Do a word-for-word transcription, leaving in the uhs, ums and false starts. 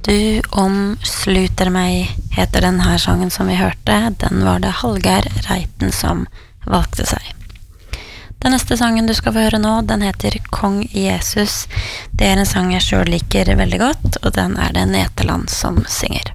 Du omsluter meg, heter den her sangen som vi hørte. Den var det Hallgeir Reiten som valgte seg. Den neste sangen du skal få høre nå, den heter Kong Jesus. Det er en sang jeg selv liker veldig godt, og den er det Neteland som synger.